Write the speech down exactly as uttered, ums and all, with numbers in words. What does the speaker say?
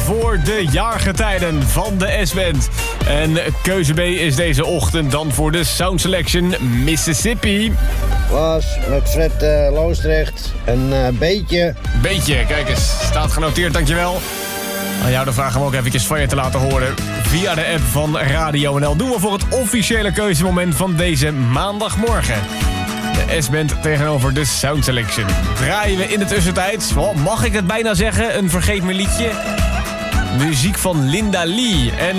voor de jaargetijden van de S-band. En keuze B is deze ochtend dan voor de Sound Selection Mississippi. Was met Fred uh, Loosdrecht een uh, beetje. Beetje, kijk eens. Staat genoteerd, dankjewel. Aan jou de vraag om ook eventjes van je te laten horen via de app van Radio N L. Doen we voor het officiële keuzemoment van deze maandagmorgen. De S-band tegenover de Sound Selection. Draaien we in de tussentijd, oh, mag ik het bijna zeggen, een vergeet me liedje? Muziek van Linda Lee en